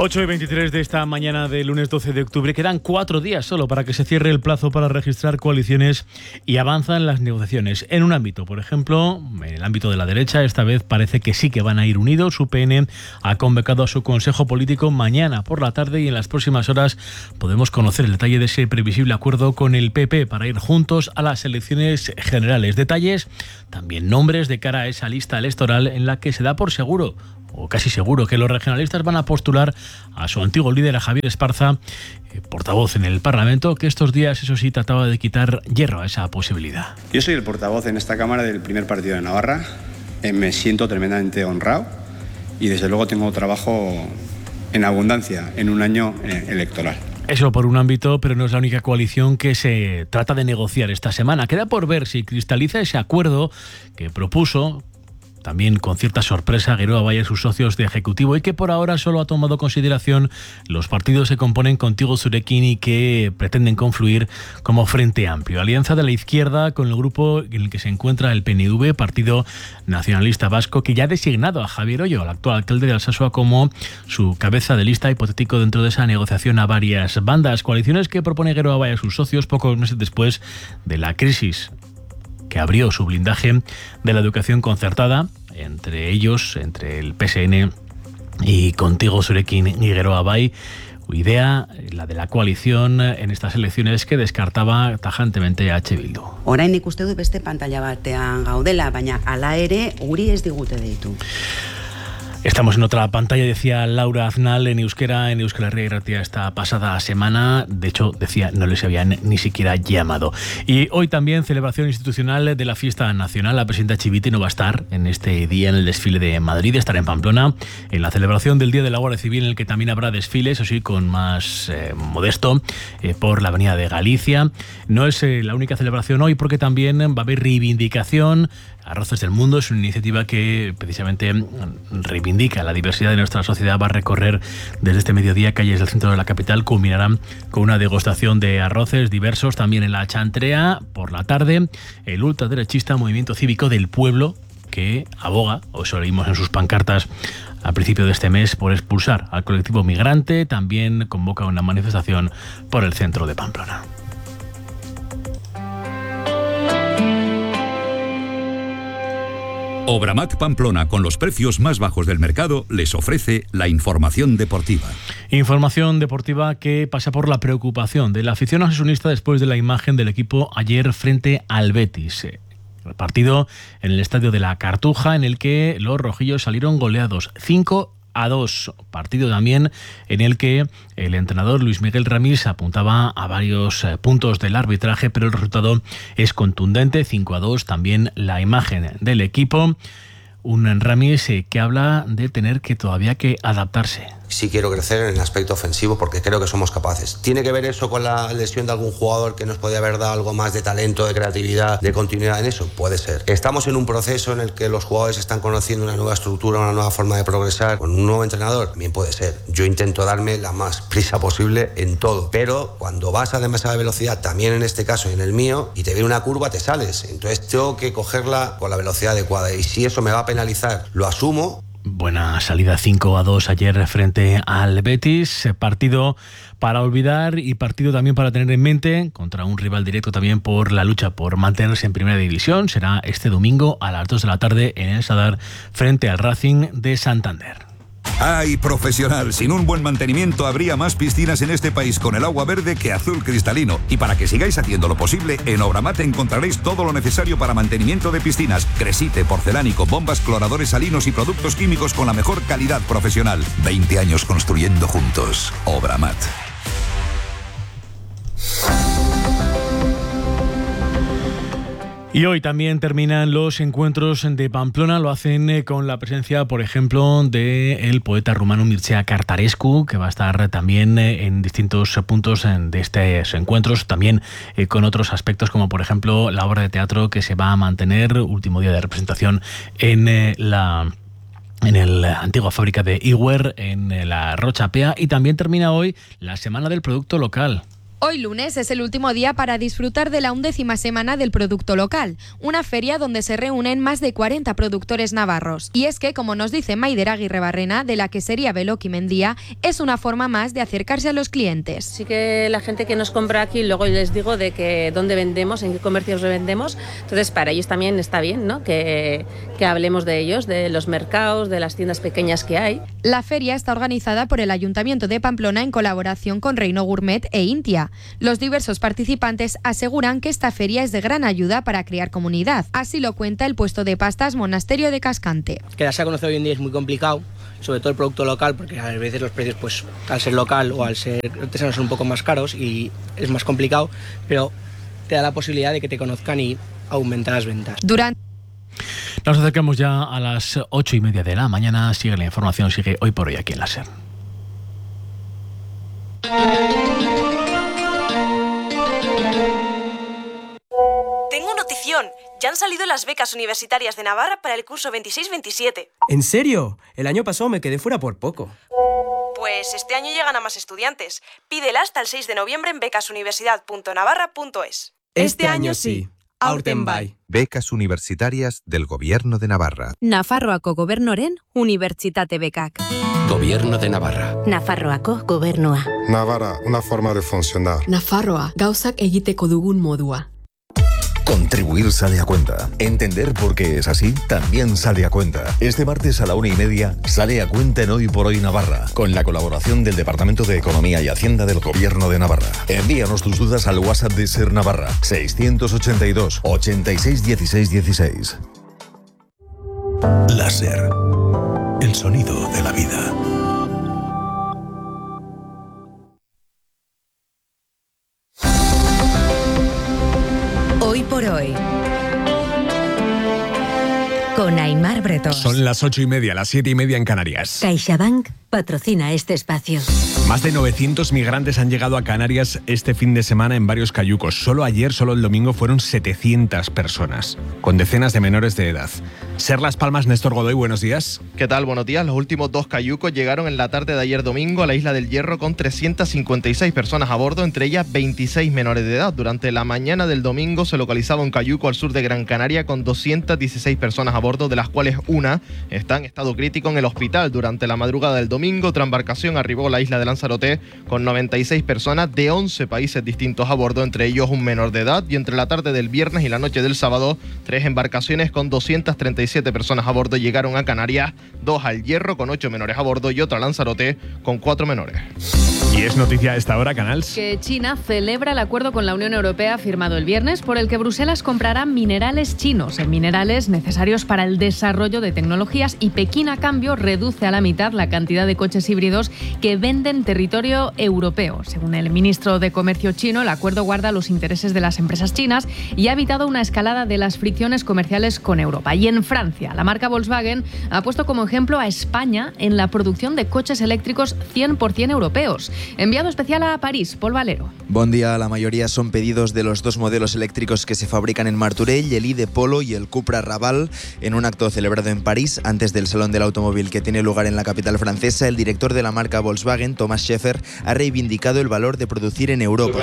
8:23 de esta mañana del lunes 12 de octubre. Quedan 4 días solo para que se cierre el plazo para registrar coaliciones y avanzan las negociaciones. En un ámbito, por ejemplo, en el ámbito de la derecha, esta vez parece que sí que van a ir unidos. UPN ha convocado a su consejo político mañana por la tarde y en las próximas horas podemos conocer el detalle de ese previsible acuerdo con el PP para ir juntos a las elecciones generales. Detalles, también nombres de cara a esa lista electoral en la que se da por seguro, o casi seguro, que los regionalistas van a postular a su antiguo líder, a Javier Esparza, portavoz en el Parlamento, que estos días, eso sí, trataba de quitar hierro a esa posibilidad. Yo soy el portavoz en esta Cámara del primer partido de Navarra. Me siento tremendamente honrado y desde luego tengo trabajo en abundancia en un año electoral. Eso por un ámbito, pero no es la única coalición que se trata de negociar esta semana. Queda por ver si cristaliza ese acuerdo que propuso, también con cierta sorpresa, Geroa Bai y sus socios de Ejecutivo, y que por ahora solo ha tomado consideración los partidos que componen Contigo Zurekin y que pretenden confluir como Frente Amplio. Alianza de la izquierda con el grupo en el que se encuentra el PNV, Partido Nacionalista Vasco, que ya ha designado a Javier Ollo, el actual alcalde de Alsasua, como su cabeza de lista hipotético dentro de esa negociación a varias bandas. Coaliciones que propone Geroa Bai a sus socios pocos meses después de la crisis que abrió su blindaje de la educación concertada, entre ellos, entre el PSN y Contigo Zurekin y Geroa Bai. Idea, la de la coalición en estas elecciones, que descartaba tajantemente a H. Bildu. Orainik uste dut beste pantalla batean gaudela, baina hala ere guri ez digute deitu. Estamos en otra pantalla, decía Laura Aznal en euskera, en Euskal Herria Irratia esta pasada semana. De hecho, decía, no les habían ni siquiera llamado. Y hoy también celebración institucional de la fiesta nacional. La presidenta Chivite no va a estar en este día en el desfile de Madrid, estará en Pamplona, en la celebración del Día de la Guardia Civil, en el que también habrá desfiles, o sí, con más modesto, por la Avenida de Galicia. No es la única celebración hoy, porque también va a haber reivindicación. Arroces del Mundo es una iniciativa que precisamente reivindica la diversidad de nuestra sociedad. Va a recorrer desde este mediodía calles del centro de la capital. Culminarán con una degustación de arroces diversos también en la Chantrea. Por la tarde, el ultraderechista Movimiento Cívico del Pueblo, que aboga, o eso leímos en sus pancartas a principio de este mes, por expulsar al colectivo migrante, también convoca una manifestación por el centro de Pamplona. Obramat Pamplona, con los precios más bajos del mercado, les ofrece la información deportiva. Información deportiva que pasa por la preocupación de la afición osasунista después de la imagen del equipo ayer frente al Betis. El partido en el estadio de la Cartuja, en el que los rojillos salieron goleados 5-2. Partido también en el que el entrenador Luis Miguel Ramírez apuntaba a varios puntos del arbitraje, pero el resultado es contundente, 5-2. También la imagen del equipo, un Ramírez que habla de tener que todavía que adaptarse. Sí quiero crecer en el aspecto ofensivo porque creo que somos capaces. ¿Tiene que ver eso con la lesión de algún jugador que nos podía haber dado algo más de talento, de creatividad, de continuidad en eso? Puede ser. Estamos en un proceso en el que los jugadores están conociendo una nueva estructura, una nueva forma de progresar con un nuevo entrenador. También puede ser. Yo intento darme la más prisa posible en todo, pero cuando vas a demasiada velocidad, también en este caso y en el mío, y te viene una curva, te sales. Entonces tengo que cogerla con la velocidad adecuada y si eso me va a penalizar, lo asumo. Buena salida 5-2 ayer frente al Betis, partido para olvidar y partido también para tener en mente contra un rival directo también por la lucha por mantenerse en primera división. Será este domingo a las 2 de la tarde en el Sadar frente al Racing de Santander. ¡Ay, profesional! Sin un buen mantenimiento habría más piscinas en este país con el agua verde que azul cristalino. Y para que sigáis haciendo lo posible, en Obramat encontraréis todo lo necesario para mantenimiento de piscinas. Cresite, porcelánico, bombas, cloradores salinos y productos químicos con la mejor calidad profesional. 20 años construyendo juntos. Obramat. Y hoy también terminan los encuentros de Pamplona. Lo hacen con la presencia, por ejemplo, del poeta rumano Mircea Cartarescu, que va a estar también en distintos puntos de estos encuentros, también con otros aspectos, como por ejemplo la obra de teatro que se va a mantener, último día de representación en la antigua fábrica de Iwer, en la Rocha Pea. Y también termina hoy la Semana del Producto Local. Hoy lunes es el último día para disfrutar de la 11ª semana del Producto Local, una feria donde se reúnen más de 40 productores navarros. Y es que, como nos dice Maider Aguirre Barrena, de la quesería Beloki Mendía, es una forma más de acercarse a los clientes. Sí que la gente que nos compra aquí, luego les digo de que dónde vendemos, en qué comercios vendemos, entonces para ellos también está bien, ¿no? Que hablemos de ellos, de los mercados, de las tiendas pequeñas que hay. La feria está organizada por el Ayuntamiento de Pamplona en colaboración con Reino Gourmet e Intia. Los diversos participantes aseguran que esta feria es de gran ayuda para crear comunidad. Así lo cuenta el puesto de pastas Monasterio de Cascante. Quedarse a conocer hoy en día es muy complicado, sobre todo el producto local, porque a veces los precios, pues al ser local o al ser artesano, son un poco más caros y es más complicado, pero te da la posibilidad de que te conozcan y aumentar las ventas. Nos acercamos ya a las 8:30 de la mañana. Sigue la información, sigue Hoy por Hoy aquí en la SER. Tengo notición. Ya han salido las becas universitarias de Navarra para el curso 26-27. ¿En serio? El año pasado me quedé fuera por poco. Pues este año llegan a más estudiantes. Pídela hasta el 6 de noviembre en becasuniversidad.navarra.es. Este año sí. Aurten bai. Becas universitarias del Gobierno de Navarra. Nafarroako Gobernoren Unibertsitate Bekak. Gobierno de Navarra. Nafarroako Gobernua. Navarra, una forma de funcionar. Nafarroa, gauzak egiteko dugun modua. Contribuir sale a cuenta. Entender por qué es así también sale a cuenta. Este martes a la 1:30 sale a cuenta en Hoy por Hoy Navarra, con la colaboración del Departamento de Economía y Hacienda del Gobierno de Navarra. Envíanos tus dudas al WhatsApp de SER Navarra, 682 86 16 16. La SER, el sonido de la vida. Hoy por Hoy, con Aimar Bretós. Son las 8:30, las 7:30 en Canarias. CaixaBank patrocina este espacio. Más de 900 migrantes han llegado a Canarias este fin de semana en varios cayucos. Solo ayer, solo el domingo, fueron 700 personas, con decenas de menores de edad. SER Las Palmas, Néstor Godoy, buenos días. ¿Qué tal? Buenos días. Los últimos 2 cayucos llegaron en la tarde de ayer domingo a la Isla del Hierro con 356 personas a bordo, entre ellas 26 menores de edad. Durante la mañana del domingo se localizaba un cayuco al sur de Gran Canaria con 216 personas a bordo, de las cuales una está en estado crítico en el hospital. Durante la madrugada del domingo, otra embarcación arribó a la isla de Lanzarote con 96 personas de 11 países distintos a bordo, entre ellos un menor de edad. Y entre la tarde del viernes y la noche del sábado, 3 embarcaciones con 237 personas a bordo llegaron a Canarias, 2 al Hierro con 8 menores a bordo y otra a Lanzarote con 4 menores. Y es noticia a esta hora, Canals, que China celebra el acuerdo con la Unión Europea firmado el viernes, por el que Bruselas comprará minerales chinos, minerales necesarios para el desarrollo de tecnologías, y Pekín a cambio reduce a la mitad la cantidad de coches híbridos que venden territorio europeo. Según el ministro de Comercio chino, el acuerdo guarda los intereses de las empresas chinas y ha evitado una escalada de las fricciones comerciales con Europa. Y en Francia, la marca Volkswagen ha puesto como ejemplo a España en la producción de coches eléctricos 100% europeos. Enviado especial a París, Paul Valero. Buen día. La mayoría son pedidos de los 2 modelos eléctricos que se fabrican en Martorell, el ID Polo y el Cupra Raval. En un acto celebrado en París, antes del Salón del Automóvil que tiene lugar en la capital francesa, el director de la marca Volkswagen, Thomas Schäfer, ha reivindicado el valor de producir en Europa.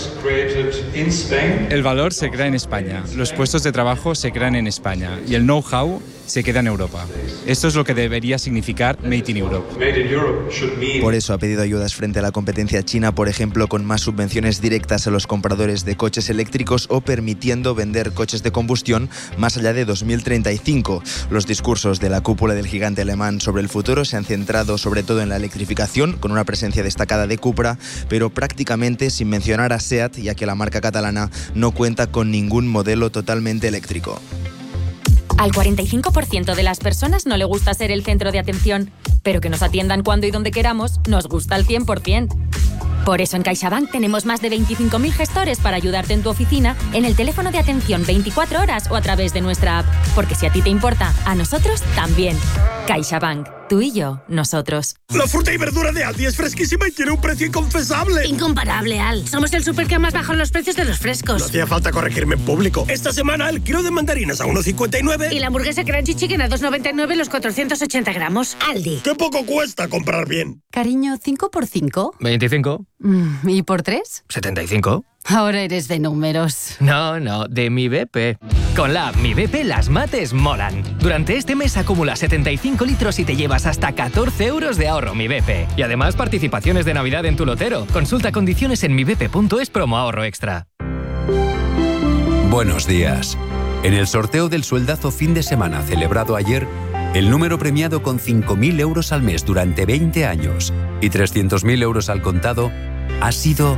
El valor se crea en España, los puestos de trabajo se crean en España y el know-how se queda en Europa. Esto es lo que debería significar Made in Europe. Por eso ha pedido ayudas frente a la competencia china, por ejemplo, con más subvenciones directas a los compradores de coches eléctricos o permitiendo vender coches de combustión más allá de 2035. Los discursos de la cúpula del gigante alemán sobre el futuro se han centrado sobre todo en la electrificación, con una presencia destacada de Cupra, pero prácticamente sin mencionar a SEAT, ya que la marca catalana no cuenta con ningún modelo totalmente eléctrico. Al 45% de las personas no le gusta ser el centro de atención, pero que nos atiendan cuando y donde queramos nos gusta al 100%. Por eso en CaixaBank tenemos más de 25.000 gestores para ayudarte en tu oficina, en el teléfono de atención 24 horas o a través de nuestra app. Porque si a ti te importa, a nosotros también. CaixaBank. Tú y yo, nosotros. La fruta y verdura de Aldi es fresquísima y tiene un precio inconfesable. Incomparable, Al. Somos el súper que más bajado los precios de los frescos. No hacía falta corregirme en público. Esta semana el kilo de mandarinas a 1,59. Y la hamburguesa Crunchy Chicken a 2,99 los 480 gramos. Aldi. ¡Qué poco cuesta comprar bien! Cariño, ¿5 por 5? 25. ¿Y por 3? 75. Ahora eres de números. No, de mi BP. Con la app Mi BP las mates molan. Durante este mes acumula 75 litros y te llevas hasta 14 euros de ahorro Mi BP. Y además participaciones de Navidad en tu lotero. Consulta condiciones en mibp.es promo ahorro extra. Buenos días. En el sorteo del sueldazo fin de semana celebrado ayer, el número premiado con 5.000 euros al mes durante 20 años y 300.000 euros al contado ha sido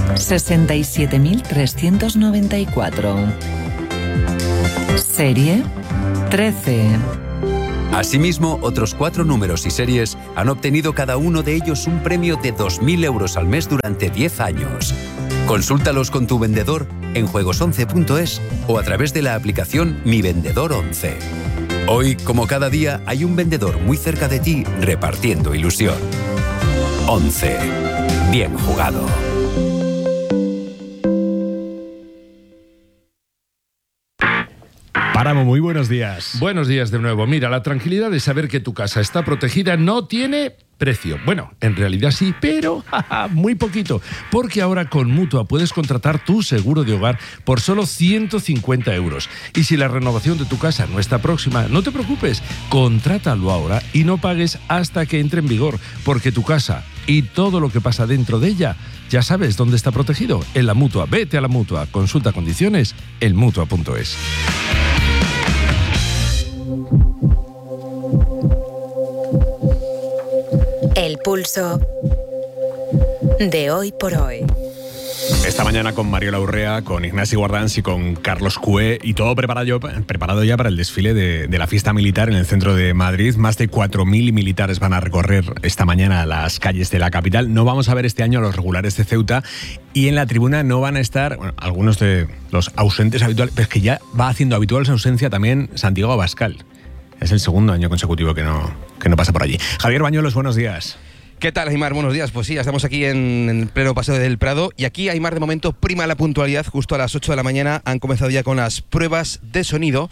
67.394. Serie 13. Asimismo, otros 4 números y series han obtenido cada uno de ellos un premio de 2.000 euros al mes durante 10 años. Consúltalos con tu vendedor en juegos11.es o a través de la aplicación Mi Vendedor 11. Hoy, como cada día, hay un vendedor muy cerca de ti repartiendo ilusión. 11. Bien jugado. Páramo, muy buenos días. Buenos días de nuevo. Mira, la tranquilidad de saber que tu casa está protegida no tiene precio. Bueno, en realidad sí, pero muy poquito. Porque ahora con Mutua puedes contratar tu seguro de hogar por solo 150 euros. Y si la renovación de tu casa no está próxima, no te preocupes. Contrátalo ahora y no pagues hasta que entre en vigor. Porque tu casa y todo lo que pasa dentro de ella, ya sabes dónde está protegido. En la Mutua. Vete a la Mutua. Consulta condiciones en mutua.es. El pulso de hoy por hoy. Esta mañana con Mariola Urrea, con Ignasi Guardans y con Carlos Cué, y todo preparado ya para el desfile de la fiesta militar en el centro de Madrid. Más de 4.000 militares van a recorrer esta mañana las calles de la capital. No vamos a ver este año a los regulares de Ceuta, y en la tribuna no van a estar algunos de los ausentes habituales, pero es que ya va haciendo habitual su ausencia también Santiago Abascal. Es el segundo año consecutivo que no pasa por allí. Javier Bañuelos, buenos días. ¿Qué tal, Aimar? Buenos días. Pues sí, ya estamos aquí en el pleno Paseo del Prado, y aquí, Aimar, de momento prima la puntualidad. Justo a las 8 de la mañana han comenzado ya con las pruebas de sonido.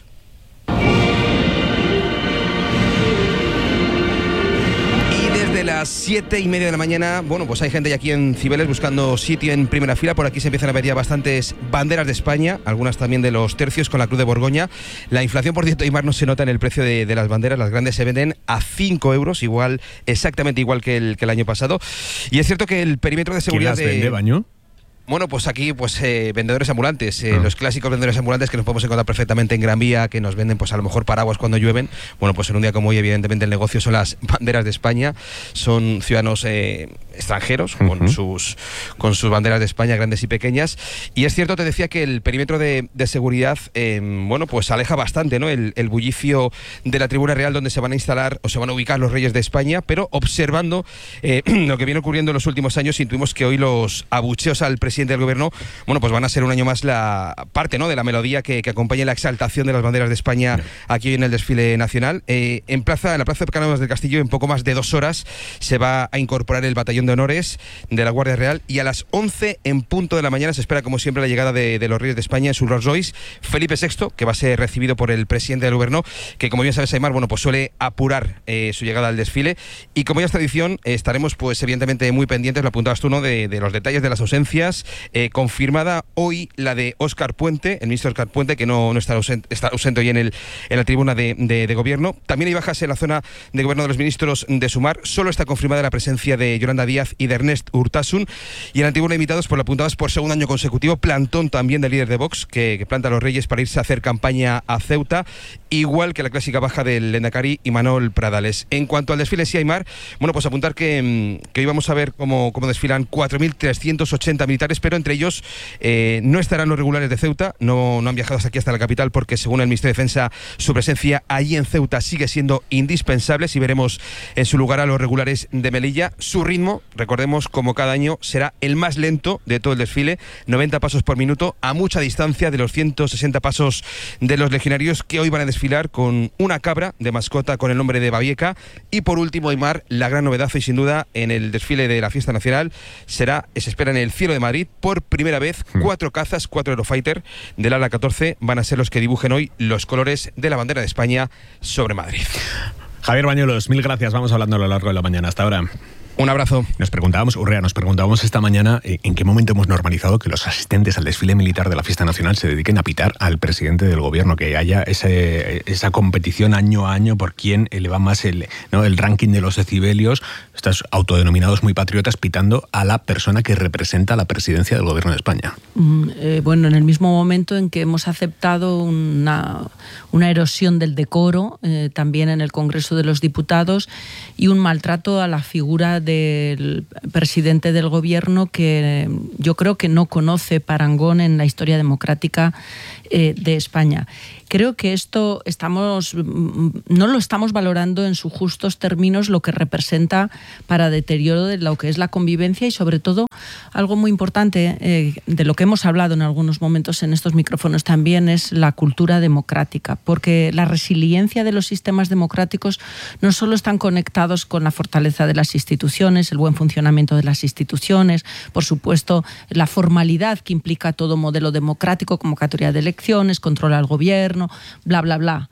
De las 7:30 de la mañana, bueno, pues hay gente ya aquí en Cibeles buscando sitio en primera fila. Por aquí se empiezan a ver ya bastantes banderas de España, algunas también de los tercios con la Cruz de Borgoña. La inflación, por cierto, Aimar, no se nota en el precio de las banderas. Las grandes se venden a 5 euros, exactamente igual que el año pasado. Y es cierto que el perímetro de seguridad... ¿Quién las vende, Baño? Bueno, pues aquí vendedores ambulantes, los clásicos vendedores ambulantes que nos podemos encontrar perfectamente en Gran Vía, que nos venden pues a lo mejor paraguas cuando llueven. Bueno, pues en un día como hoy, evidentemente el negocio son las banderas de España, son ciudadanos extranjeros con sus banderas de España grandes y pequeñas. Y es cierto, te decía, que el perímetro de seguridad bueno, pues aleja bastante, ¿no?, el bullicio de la Tribuna Real, donde se van a instalar o se van a ubicar los Reyes de España, pero observando lo que viene ocurriendo en los últimos años, intuimos que hoy los abucheos al presidente del gobierno, bueno, pues van a ser un año más la parte, ¿no?, de la melodía que acompañe la exaltación de las banderas de España aquí en el desfile nacional. En la plaza de Cánovas del Castillo, en poco más de 2 horas, se va a incorporar el batallón de honores de la Guardia Real, y a las 11 en punto de la mañana se espera, como siempre, la llegada de los Reyes de España en su Rolls Royce Felipe VI, que va a ser recibido por el presidente del gobierno, que, como bien sabes, Aimar, bueno, pues suele apurar su llegada al desfile. Y como ya es tradición, estaremos pues evidentemente muy pendientes, lo apuntabas tú, ¿no?, de los detalles de las ausencias. Confirmada hoy la de Óscar Puente, el ministro Óscar Puente, que no está ausente hoy en la tribuna de gobierno. También hay bajas en la zona de gobierno de los ministros de Sumar. Solo está confirmada la presencia de Yolanda Díaz y de Ernest Urtasun. Y en la tribuna de invitados, pues lo apuntabas, por segundo año consecutivo, plantón también del líder de Vox, que planta a los Reyes para irse a hacer campaña a Ceuta, igual que la clásica baja del Lehendakari Imanol Pradales. En cuanto al desfile, sí, Aimar, bueno, pues apuntar que hoy vamos a ver cómo desfilan 4.380 militares, pero entre ellos no estarán los regulares de Ceuta, no han viajado hasta aquí, hasta la capital, porque según el Ministerio de Defensa su presencia allí en Ceuta sigue siendo indispensable. Si veremos en su lugar a los regulares de Melilla, su ritmo año, recordemos, como cada año, será el más lento de todo el desfile, 90 pasos por minuto, a mucha distancia de los 160 pasos de los legionarios que hoy van a desfilar con una cabra de mascota con el nombre de Babieca. Y por último, Aimar, la gran novedad y sin duda en el desfile de la fiesta nacional se espera en el cielo de Madrid por primera vez 4 cazas, 4 Eurofighter del ala 14 van a ser los que dibujen hoy los colores de la bandera de España sobre Madrid. Javier Bañuelos, mil gracias. Vamos hablando a lo largo de la mañana. Hasta ahora. Un abrazo. Nos preguntábamos esta mañana en qué momento hemos normalizado que los asistentes al desfile militar de la fiesta nacional se dediquen a pitar al presidente del gobierno, que haya esa competición año a año por quién eleva más el ranking de los decibelios, estos autodenominados muy patriotas pitando a la persona que representa la presidencia del gobierno de España. Bueno, en el mismo momento en que hemos aceptado una erosión del decoro, también en el Congreso de los Diputados, y un maltrato a la figura del presidente del gobierno que yo creo que no conoce parangón en la historia democrática de España. Creo que esto no lo estamos valorando en sus justos términos, lo que representa para deterioro de lo que es la convivencia y sobre todo algo muy importante de lo que hemos hablado en algunos momentos en estos micrófonos también es la cultura democrática, porque la resiliencia de los sistemas democráticos no solo están conectados con la fortaleza de las instituciones, el buen funcionamiento de las instituciones, por supuesto la formalidad que implica todo modelo democrático, convocatoria de elecciones, control al gobierno, bla, bla, bla.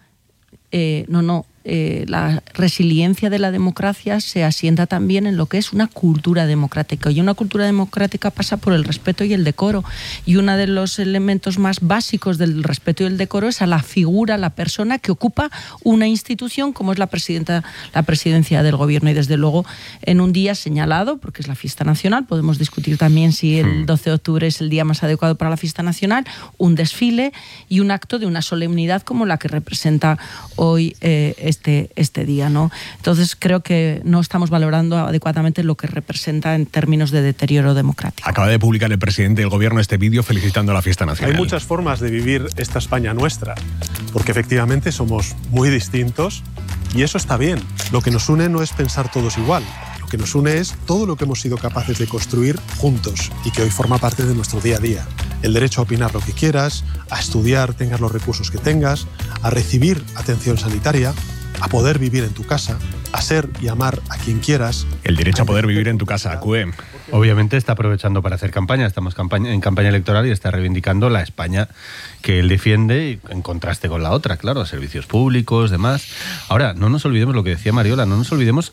La resiliencia de la democracia se asienta también en lo que es una cultura democrática, y una cultura democrática pasa por el respeto y el decoro, y uno de los elementos más básicos del respeto y el decoro es a la figura, la persona que ocupa una institución como es la presidencia del gobierno. Y desde luego en un día señalado, porque es la fiesta nacional, podemos discutir también si el 12 de octubre es el día más adecuado para la fiesta nacional, un desfile y un acto de una solemnidad como la que representa hoy este día, ¿no? Entonces creo que no estamos valorando adecuadamente lo que representa en términos de deterioro democrático. Acaba de publicar el presidente del gobierno este vídeo felicitando a la fiesta nacional. Hay muchas formas de vivir esta España nuestra, porque efectivamente somos muy distintos y eso está bien. Lo que nos une no es pensar todos igual. Lo que nos une es todo lo que hemos sido capaces de construir juntos y que hoy forma parte de nuestro día a día. El derecho a opinar lo que quieras, a estudiar, tengas los recursos que tengas, a recibir atención sanitaria, a poder vivir en tu casa, a ser y amar a quien quieras. El derecho a poder vivir en tu casa, CUE. Obviamente está aprovechando para hacer campaña, estamos en campaña electoral y está reivindicando la España que él defiende en contraste con la otra, claro, servicios públicos, demás. Ahora, no nos olvidemos lo que decía Mariola, no nos olvidemos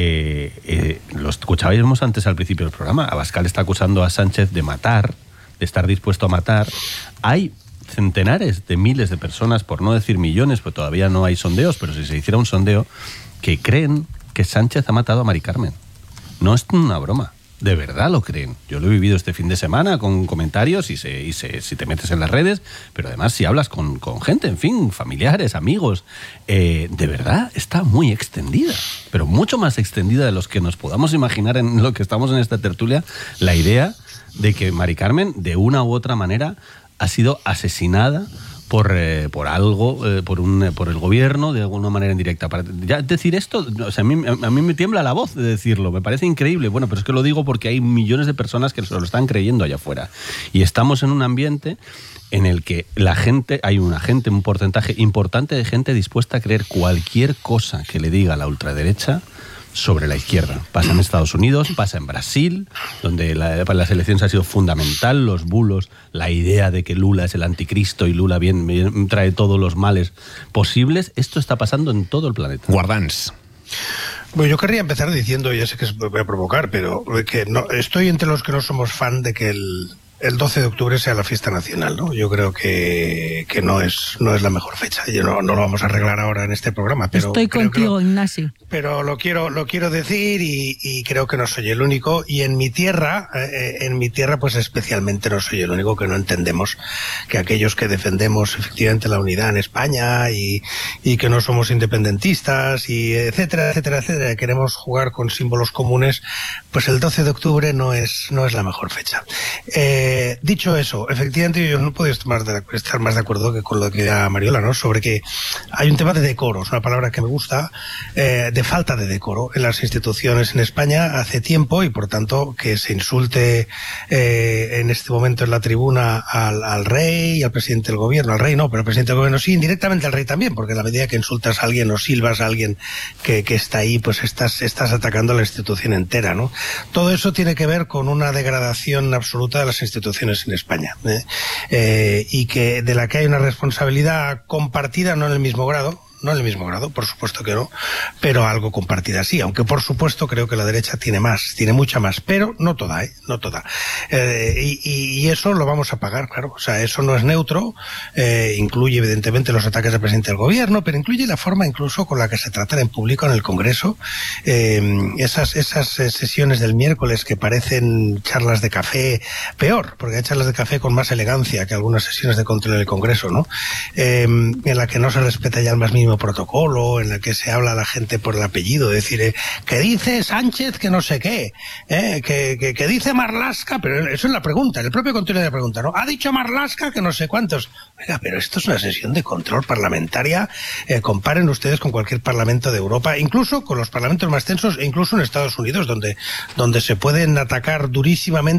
que, lo escuchábamos antes al principio del programa, Abascal está acusando a Sánchez de matar, de estar dispuesto a matar. Hay centenares de miles de personas, por no decir millones, pues todavía no hay sondeos, pero si se hiciera un sondeo, que creen que Sánchez ha matado a Mari Carmen. No es una broma, de verdad lo creen. Yo lo he vivido este fin de semana con comentarios y si te metes en las redes, pero además si hablas con gente, en fin, familiares, amigos, de verdad está muy extendida, pero mucho más extendida de los que nos podamos imaginar en lo que estamos en esta tertulia, la idea de que Mari Carmen, de una u otra manera, ha sido asesinada por algo, por el gobierno, de alguna manera indirecta. Para ya decir esto, o sea, a mí me tiembla la voz de decirlo, me parece increíble. Bueno, pero es que lo digo porque hay millones de personas que se lo están creyendo allá afuera. Y estamos en un ambiente en el que un porcentaje importante de gente dispuesta a creer cualquier cosa que le diga la ultraderecha sobre la izquierda. Pasa en Estados Unidos, pasa en Brasil, donde para las elecciones ha sido fundamental, los bulos, la idea de que Lula es el anticristo y Lula bien trae todos los males posibles. Esto está pasando en todo el planeta. Guardans. Bueno, yo querría empezar diciendo, ya sé que voy a provocar, pero que no, estoy entre los que no somos fan de que el 12 de octubre sea la fiesta nacional, ¿no? Yo creo que no es la mejor fecha. Yo no lo vamos a arreglar ahora en este programa, pero estoy contigo, Ignasi. Pero lo quiero decir y creo que no soy el único. Y en mi tierra pues especialmente no soy el único que no entendemos que aquellos que defendemos efectivamente la unidad en España y que no somos independentistas y etcétera, etcétera, etcétera, queremos jugar con símbolos comunes, pues el 12 de octubre no es la mejor fecha. Dicho eso, efectivamente yo no puedo estar más de acuerdo que con lo que da Mariola, ¿no? Sobre que hay un tema de decoro, es una palabra que me gusta, de falta de decoro en las instituciones en España hace tiempo, y por tanto que se insulte en este momento en la tribuna al rey y al presidente del gobierno. Al rey no, pero al presidente del gobierno sí, indirectamente al rey también, porque en la medida que insultas a alguien o silbas a alguien que está ahí, pues estás atacando a la institución entera, ¿no? Todo eso tiene que ver con una degradación absoluta de las instituciones en España, y que de la que hay una responsabilidad compartida, no en el mismo grado, por supuesto que no, pero algo compartida sí, aunque por supuesto creo que la derecha tiene mucha más, pero no toda, no toda. Y eso lo vamos a pagar, claro, o sea, eso no es neutro, incluye evidentemente los ataques del presidente del gobierno, pero incluye la forma incluso con la que se tratan en público en el Congreso, esas sesiones del miércoles que parecen charlas de café, peor, porque hay charlas de café con más elegancia que algunas sesiones de control en el Congreso, ¿no? En la que no se respeta ya el más mínimo protocolo, en la que se habla a la gente por el apellido, decir, que dice Sánchez que no sé qué, que dice Marlaska, pero eso es la pregunta, en el propio contenido de la pregunta, ¿no? Ha dicho Marlaska que no sé cuántos. Oiga, pero esto es una sesión de control parlamentaria, comparen ustedes con cualquier parlamento de Europa, incluso con los parlamentos más tensos, e incluso en Estados Unidos, donde se pueden atacar durísimamente